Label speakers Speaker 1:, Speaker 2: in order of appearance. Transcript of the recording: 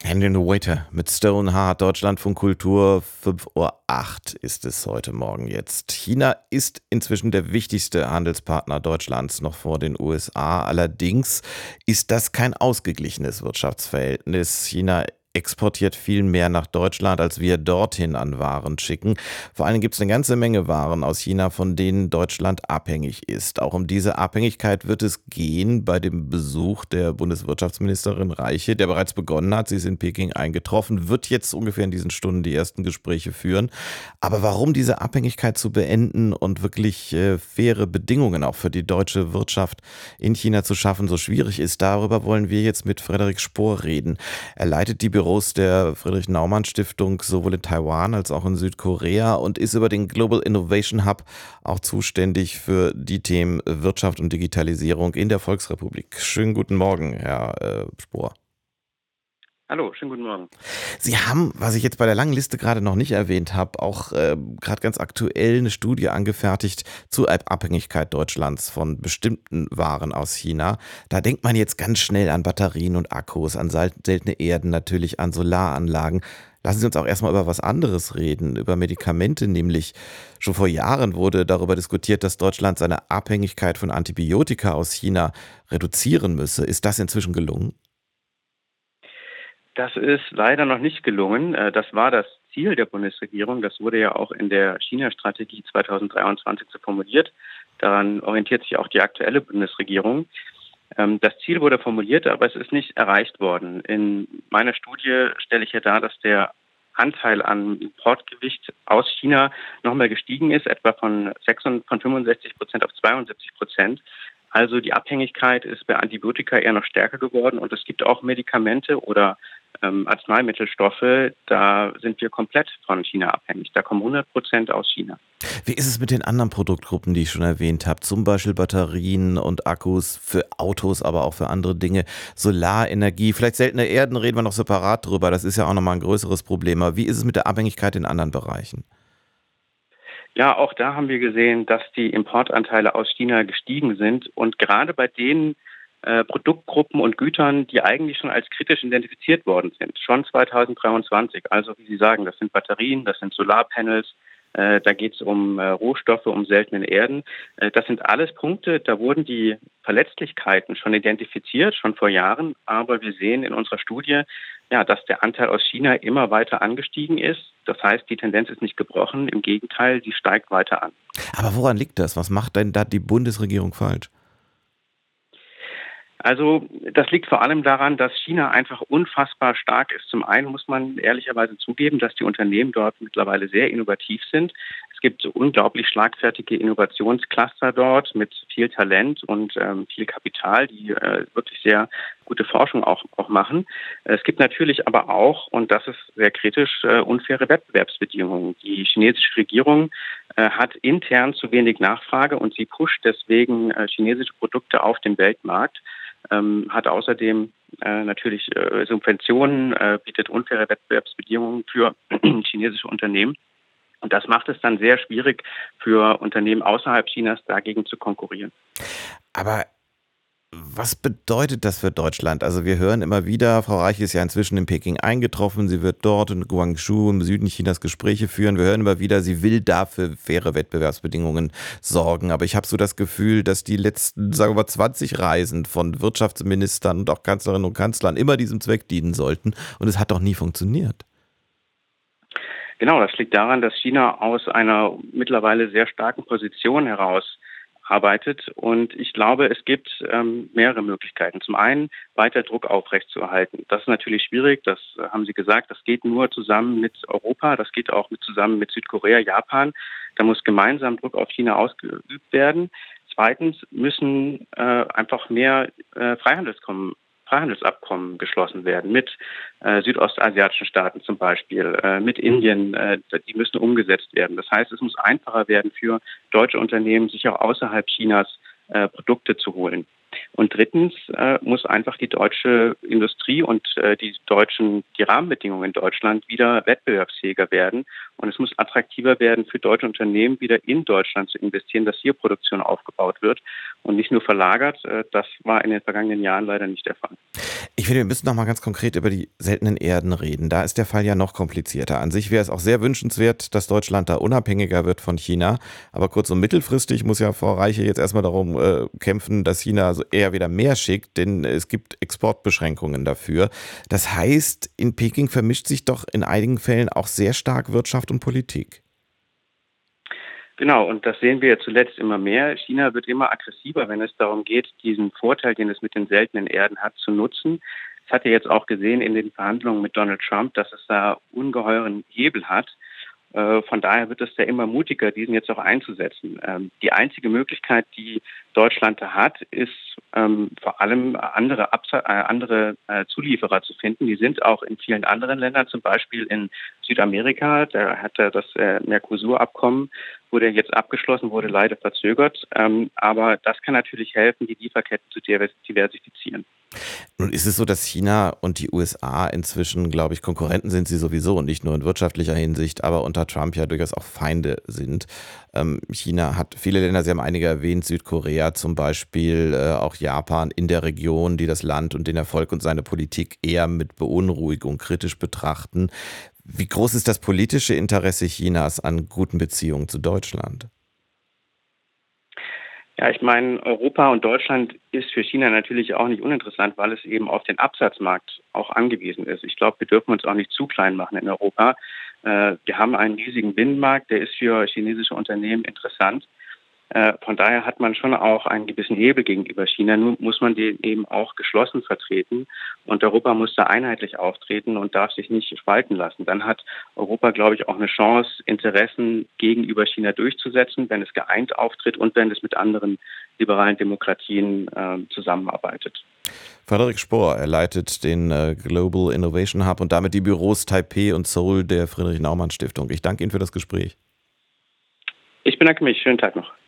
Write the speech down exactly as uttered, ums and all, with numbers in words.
Speaker 1: Henry Waiter mit Stoneheart, Deutschlandfunk Kultur, fünf Uhr acht ist es heute Morgen jetzt. China ist inzwischen der wichtigste Handelspartner Deutschlands, noch vor den U S A. Allerdings ist das kein ausgeglichenes Wirtschaftsverhältnis. China exportiert viel mehr nach Deutschland, als wir dorthin an Waren schicken. Vor allem gibt es eine ganze Menge Waren aus China, von denen Deutschland abhängig ist. Auch um diese Abhängigkeit wird es gehen bei dem Besuch der Bundeswirtschaftsministerin Reiche, der bereits begonnen hat. Sie ist in Peking eingetroffen, wird jetzt ungefähr in diesen Stunden die ersten Gespräche führen. Aber warum diese Abhängigkeit zu beenden und wirklich äh, faire Bedingungen auch für die deutsche Wirtschaft in China zu schaffen so schwierig ist, darüber wollen wir jetzt mit Frederik Spohr reden. Er leitet die Büros der Friedrich-Naumann-Stiftung sowohl in Taiwan als auch in Südkorea und ist über den Global Innovation Hub auch zuständig für die Themen Wirtschaft und Digitalisierung in der Volksrepublik. Schönen guten Morgen, Herr äh, Spohr.
Speaker 2: Hallo, schönen guten Morgen.
Speaker 1: Sie haben, was ich jetzt bei der langen Liste gerade noch nicht erwähnt habe, auch äh, gerade ganz aktuell eine Studie angefertigt zur Abhängigkeit Deutschlands von bestimmten Waren aus China. Da denkt man jetzt ganz schnell an Batterien und Akkus, an sel- seltene Erden, natürlich an Solaranlagen. Lassen Sie uns auch erstmal über was anderes reden, über Medikamente nämlich. Schon vor Jahren wurde darüber diskutiert, dass Deutschland seine Abhängigkeit von Antibiotika aus China reduzieren müsse. Ist das inzwischen gelungen?
Speaker 2: Das ist leider noch nicht gelungen. Äh, Das war das Ziel der Bundesregierung. Das wurde ja auch in der China-Strategie zweitausenddreiundzwanzig so formuliert. Daran orientiert sich auch die aktuelle Bundesregierung. Ähm, Das Ziel wurde formuliert, aber es ist nicht erreicht worden. In meiner Studie stelle ich ja dar, dass der Anteil an Importgewicht aus China nochmal gestiegen ist, etwa von, sechsund- von fünfundsechzig Prozent auf zweiundsiebzig Prozent. Also die Abhängigkeit ist bei Antibiotika eher noch stärker geworden und es gibt auch Medikamente oder ähm, Arzneimittelstoffe, da sind wir komplett von China abhängig. Da kommen hundert Prozent aus China.
Speaker 1: Wie ist es mit den anderen Produktgruppen, die ich schon erwähnt habe? Zum Beispiel Batterien und Akkus für Autos, aber auch für andere Dinge. Solarenergie, vielleicht seltene Erden, reden wir noch separat drüber. Das ist ja auch nochmal ein größeres Problem. Aber wie ist es mit der Abhängigkeit in anderen Bereichen?
Speaker 2: Ja, auch da haben wir gesehen, dass die Importanteile aus China gestiegen sind. Und gerade bei den äh, Produktgruppen und Gütern, die eigentlich schon als kritisch identifiziert worden sind, schon zweitausenddreiundzwanzig. Also wie Sie sagen, das sind Batterien, das sind Solarpanels, äh, da geht es um äh, Rohstoffe, um seltene Erden. Äh, das sind alles Punkte, da wurden die Verletzlichkeiten schon identifiziert, schon vor Jahren. Aber wir sehen in unserer Studie, ja, dass der Anteil aus China immer weiter angestiegen ist. Das heißt, die Tendenz ist nicht gebrochen. Im Gegenteil, sie steigt weiter an.
Speaker 1: Aber woran liegt das? Was macht denn da die Bundesregierung falsch?
Speaker 2: Also das liegt vor allem daran, dass China einfach unfassbar stark ist. Zum einen muss man ehrlicherweise zugeben, dass die Unternehmen dort mittlerweile sehr innovativ sind. Es gibt so unglaublich schlagfertige Innovationscluster dort mit viel Talent und ähm, viel Kapital, die äh, wirklich sehr gute Forschung auch, auch machen. Es gibt natürlich aber auch, und das ist sehr kritisch, äh, unfaire Wettbewerbsbedingungen. Die chinesische Regierung äh, hat intern zu wenig Nachfrage und sie pusht deswegen äh, chinesische Produkte auf den Weltmarkt. Ähm, hat außerdem äh, natürlich äh, Subventionen, äh, bietet unfaire Wettbewerbsbedingungen für chinesische Unternehmen. Und das macht es dann sehr schwierig für Unternehmen außerhalb Chinas dagegen zu konkurrieren.
Speaker 1: Aber was bedeutet das für Deutschland? Also wir hören immer wieder, Frau Reich ist ja inzwischen in Peking eingetroffen, sie wird dort in Guangzhou im Süden Chinas Gespräche führen. Wir hören immer wieder, sie will dafür faire Wettbewerbsbedingungen sorgen. Aber ich habe so das Gefühl, dass die letzten, sagen wir mal, zwanzig Reisen von Wirtschaftsministern und auch Kanzlerinnen und Kanzlern immer diesem Zweck dienen sollten. Und es hat doch nie funktioniert.
Speaker 2: Genau, das liegt daran, dass China aus einer mittlerweile sehr starken Position heraus arbeitet. Und ich glaube, es gibt ähm, mehrere Möglichkeiten. Zum einen weiter Druck aufrechtzuerhalten. Das ist natürlich schwierig, das äh, haben Sie gesagt. Das geht nur zusammen mit Europa, das geht auch mit, zusammen mit Südkorea, Japan. Da muss gemeinsam Druck auf China ausgeübt werden. Zweitens müssen äh, einfach mehr äh, Freihandelskommen Freihandelsabkommen geschlossen werden mit äh, südostasiatischen Staaten zum Beispiel, äh, mit Indien, äh, die müssen umgesetzt werden. Das heißt, es muss einfacher werden für deutsche Unternehmen, sich auch außerhalb Chinas äh, Produkte zu holen. Und drittens äh, muss einfach die deutsche Industrie und äh, die deutschen, die Rahmenbedingungen in Deutschland wieder wettbewerbsfähiger werden. Und es muss attraktiver werden für deutsche Unternehmen, wieder in Deutschland zu investieren, dass hier Produktion aufgebaut wird und nicht nur verlagert. Äh, das war in den vergangenen Jahren leider nicht der Fall.
Speaker 1: Ich finde, wir müssen noch mal ganz konkret über die seltenen Erden reden. Da ist der Fall ja noch komplizierter. An sich wäre es auch sehr wünschenswert, dass Deutschland da unabhängiger wird von China. Aber kurz- und mittelfristig muss ja Frau Reiche jetzt erstmal darum äh, kämpfen, dass China also eher wieder mehr schickt, denn es gibt Exportbeschränkungen dafür. Das heißt, in Peking vermischt sich doch in einigen Fällen auch sehr stark Wirtschaft und Politik.
Speaker 2: Genau, und das sehen wir ja zuletzt immer mehr. China wird immer aggressiver, wenn es darum geht, diesen Vorteil, den es mit den seltenen Erden hat, zu nutzen. Es hat ja jetzt auch gesehen in den Verhandlungen mit Donald Trump, dass es da ungeheuren Hebel hat. Äh, Von daher wird es ja immer mutiger, diesen jetzt auch einzusetzen. Ähm, Die einzige Möglichkeit, die Deutschland da hat, ist ähm, vor allem andere, Absa- äh, andere äh, Zulieferer zu finden. Die sind auch in vielen anderen Ländern, zum Beispiel in Südamerika. Da hat er das äh, Mercosur-Abkommen, wurde jetzt abgeschlossen, wurde leider verzögert. Ähm, aber das kann natürlich helfen, die Lieferketten zu divers- diversifizieren.
Speaker 1: Nun ist es so, dass China und die U S A inzwischen, glaube ich, Konkurrenten sind sie sowieso, nicht nur in wirtschaftlicher Hinsicht, aber unter Trump ja durchaus auch Feinde sind. Ähm, China hat viele Länder, Sie haben einige erwähnt, Südkorea zum Beispiel, äh, auch Japan in der Region, die das Land und den Erfolg und seine Politik eher mit Beunruhigung kritisch betrachten. Wie groß ist das politische Interesse Chinas an guten Beziehungen zu Deutschland?
Speaker 2: Ja, ich meine, Europa und Deutschland ist für China natürlich auch nicht uninteressant, weil es eben auf den Absatzmarkt auch angewiesen ist. Ich glaube, wir dürfen uns auch nicht zu klein machen in Europa. Äh, Wir haben einen riesigen Binnenmarkt, der ist für chinesische Unternehmen interessant. Äh, Von daher hat man schon auch einen gewissen Hebel gegenüber China. Nun muss man den eben auch geschlossen vertreten. Und Europa muss da einheitlich auftreten und darf sich nicht spalten lassen. Dann hat Europa, glaube ich, auch eine Chance, Interessen gegenüber China durchzusetzen, wenn es geeint auftritt und wenn es mit anderen liberalen Demokratien äh, zusammenarbeitet.
Speaker 1: Frederik Spohr, er leitet den äh, Global Innovation Hub und damit die Büros Taipei und Seoul der Friedrich-Naumann-Stiftung. Ich danke Ihnen für das Gespräch.
Speaker 2: Ich bedanke mich. Schönen Tag noch.